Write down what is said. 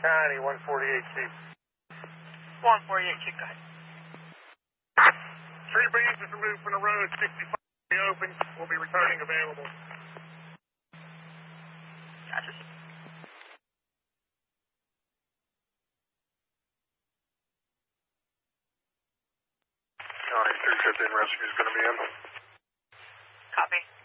County, 148 Chief. 148 Chief, go ahead. Tree breeze is removed from the road, 65 open. We'll be returning available. Gotcha. County 315 rescue is going to be in. Copy.